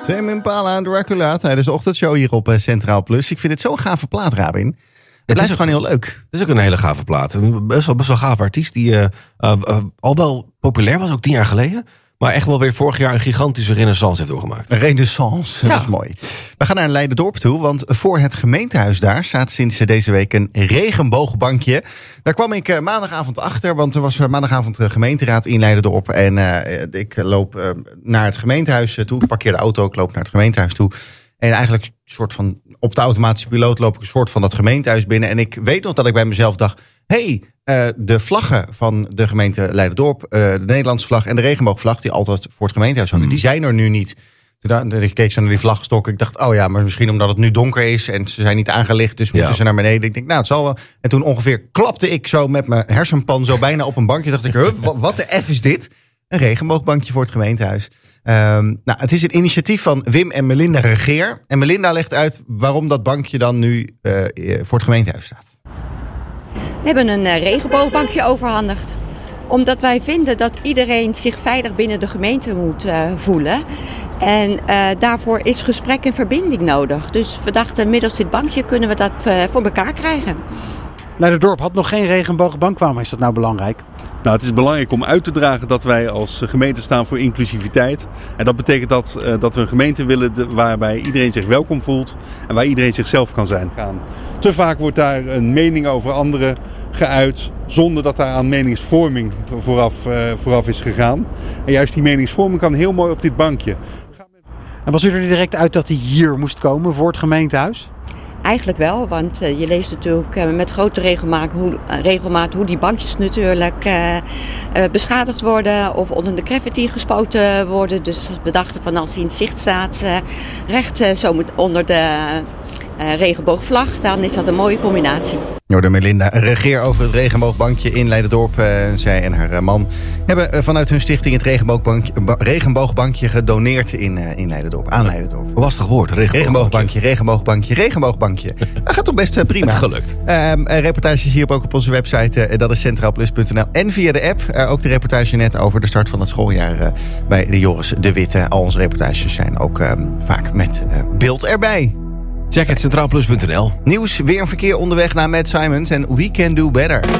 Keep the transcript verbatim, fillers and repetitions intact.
Tame Impala en Dracula tijdens de ochtendshow hier op Centraal Plus. Ik vind het zo'n gave plaat, Rabin. Het, het blijft gewoon heel leuk. Het is ook een hele gave plaat. Best wel, best wel gaaf artiest die uh, uh, uh, al wel populair was, ook tien jaar geleden. Maar echt wel weer vorig jaar een gigantische renaissance heeft doorgemaakt. Een renaissance, ja. Dat is mooi. We gaan naar Leiderdorp toe, want voor het gemeentehuis daar staat sinds deze week een regenboogbankje. Daar kwam ik maandagavond achter, want er was maandagavond gemeenteraad in Leiderdorp. En uh, ik loop uh, naar het gemeentehuis toe, ik parkeer de auto, ik loop naar het gemeentehuis toe. En eigenlijk een soort van, op de automatische piloot loop ik een soort van dat gemeentehuis binnen. En ik weet nog dat ik bij mezelf dacht, hé, hey, uh, de vlaggen van de gemeente Leiderdorp, uh, de Nederlandse vlag en de regenboogvlag die altijd voor het gemeentehuis hangen, mm. die zijn er nu niet. Toen ik keek zo naar die vlaggestokken. Ik dacht, oh ja, maar misschien omdat het nu donker is en ze zijn niet aangelicht, dus moeten ja. ze naar beneden. Ik denk, nou, het zal wel. En toen ongeveer klapte ik zo met mijn hersenpan zo bijna op een bankje. Dacht ik, huh, wat de F is dit? Een regenboogbankje voor het gemeentehuis. Um, nou, het is een initiatief van Wim en Melinda Regeer. En Melinda legt uit waarom dat bankje dan nu uh, voor het gemeentehuis staat. We hebben een uh, regenboogbankje overhandigd. Omdat wij vinden dat iedereen zich veilig binnen de gemeente moet uh, voelen. En uh, daarvoor is gesprek en verbinding nodig. Dus we dachten, middels dit bankje kunnen we dat uh, voor elkaar krijgen. Leiderdorp had nog geen regenboogbank. Waarom is dat nou belangrijk? Nou, het is belangrijk om uit te dragen dat wij als gemeente staan voor inclusiviteit. En dat betekent dat, uh, dat we een gemeente willen de, waarbij iedereen zich welkom voelt en waar iedereen zichzelf kan zijn. Te vaak wordt daar een mening over anderen geuit zonder dat daar aan meningsvorming vooraf, uh, vooraf is gegaan. En juist die meningsvorming kan heel mooi op dit bankje. En was u er direct uit dat hij hier moest komen voor het gemeentehuis? Eigenlijk wel, want uh, je leest natuurlijk uh, met grote regelmaat hoe, uh, regelmaat hoe die bankjes natuurlijk uh, uh, beschadigd worden of onder de graffiti gespoten worden. Dus we dachten van als hij in het zicht staat, uh, recht uh, zo onder de uh, regenboogvlag, dan is dat een mooie combinatie. Jorde Melinda Regeer over het regenboogbankje in Leiderdorp. Uh, zij en haar man hebben uh, vanuit hun stichting het regenboogbankje, ba- regenboogbankje gedoneerd in, uh, in Leiderdorp. Aan Leiderdorp. Lastig woord, regenboogbankje. Regenboogbankje, regenboogbankje, regenboogbankje. Dat gaat toch best uh, prima. Het is gelukt. Uh, uh, reportages hierop ook op onze website. Uh, dat is centraalplus punt n l. En via de app. Uh, ook de reportage net over de start van het schooljaar uh, bij de Joris de Witte. Al onze reportages zijn ook uh, vaak met uh, beeld erbij. Check het centraalplus punt n l. Nieuws, weer een verkeer onderweg naar Matt Simons en We Can Do Better.